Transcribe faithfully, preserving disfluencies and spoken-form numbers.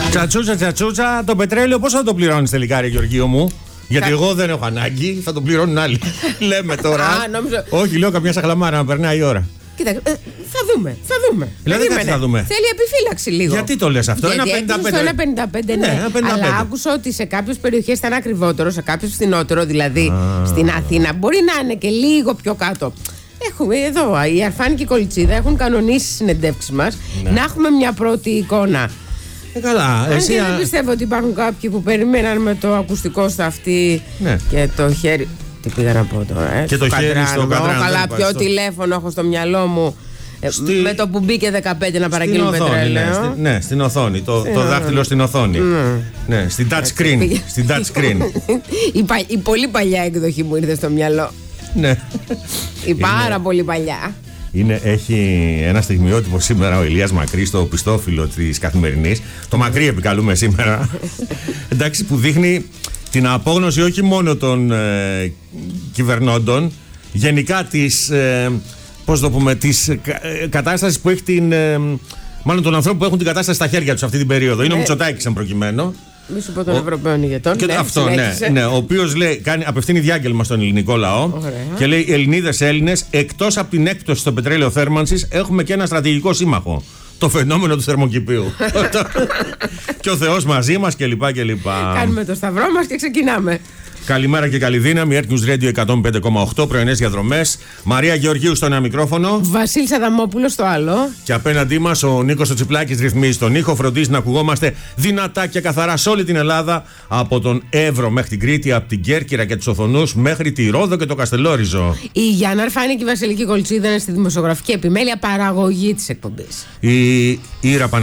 Τσατσούτσα, τσατσούτσα, το πετρέλαιο πώς θα το πληρώνεις τελικά, ρε Γεωργίο μου? Γιατί θα... εγώ δεν έχω ανάγκη, θα το πληρώνουν άλλοι. Λέμε τώρα. Α, νόμιζα... Όχι, λέω καμιά σαχλαμάρα να περνάει η ώρα. Κοίτα, ε, θα δούμε, θα δούμε. Δηλαδή κάτι θα δούμε. Θέλει επιφύλαξη λίγο. Γιατί το λες αυτό? Γιατί ένα πενήντα πέντε. ένα πενήντα πέντε, ναι. ναι ένα αλλά άκουσα ότι σε κάποιες περιοχές ήταν ακριβότερο, σε κάποιες φθηνότερο. Δηλαδή Α. στην Αθήνα μπορεί να είναι και λίγο πιο κάτω. Έχουμε εδώ, η Αρφάνη και η Κολιτσίδα έχουν κανονίσει στις συνεντεύξεις μας ναι. να έχουμε μια πρώτη εικόνα. Ε, καλά. Αν Εσύ και α... δεν πιστεύω ότι υπάρχουν κάποιοι που περιμέναν με το ακουστικό στα αυτή ναι. και το χέρι. Τι πήγα να πω τώρα, ε? Και το κατράνο, χέρι στο κατράνο. Καλά, ποιο στο... τηλέφωνο έχω στο μυαλό μου. Στη... Με το που μπήκε δεκαπέντε να παραγγείλουμε πετρέλαιο. Ναι, στη... ναι, στην οθόνη. Το, το δάχτυλο στην οθόνη. Ναι, ναι στην touch screen. στην touch screen. η, πα... η πολύ παλιά εκδοχή μου ήρθε στο μυαλό. Ναι. Η πάρα είναι... πολύ παλιά. Είναι, έχει ένα στιγμιότυπο σήμερα ο Ηλίας Μακρύς στο πιστόφυλλο της Καθημερινής. Το Μακρύ επικαλούμε σήμερα. Εντάξει, που δείχνει την απόγνωση όχι μόνο των ε, κυβερνώντων, γενικά της, ε, πώς το πούμε, της ε, κατάστασης που έχει την, ε, μάλλον των ανθρώπων που έχουν την κατάσταση στα χέρια τους αυτή την περίοδο. Είναι ε, ο Μητσοτάκης εν προκειμένου. Μη σου πω των Ευρωπαίων ηγετών. Και ναι, αυτό, ναι, ναι, ο οποίος λέει, κάνει, απευθύνει διάγγελμα στον ελληνικό λαό. Ωραία. Και λέει: Ελληνίδες, Έλληνες, εκτός από την έκπτωση στο πετρέλαιο θέρμανσης, έχουμε και ένα στρατηγικό σύμμαχο. Το φαινόμενο του θερμοκηπίου. Και ο Θεός μαζί μας κλπ. Κάνουμε το σταυρό μας και ξεκινάμε. Καλημέρα και καλή δύναμη. Air News Radio εκατόν πέντε κόμμα οκτώ, πρωινές διαδρομές. Μαρία Γεωργίου στο ένα μικρόφωνο. Βασίλης Αδαμόπουλος στο άλλο. Και απέναντί μας ο Νίκος ο Τσιπλάκης ρυθμίζει τον ήχο. Φροντίζει να ακουγόμαστε δυνατά και καθαρά σε όλη την Ελλάδα. Από τον Εύρο μέχρι την Κρήτη, από την Κέρκυρα και τους Οθονούς μέχρι τη Ρόδο και το Καστελόριζο. Η Γιάννα Αρφάνη και η Βασιλική Κολιτσίδα είναι στη δημοσιογραφική επιμέλεια παραγωγή της εκπομπής. Η Ήρα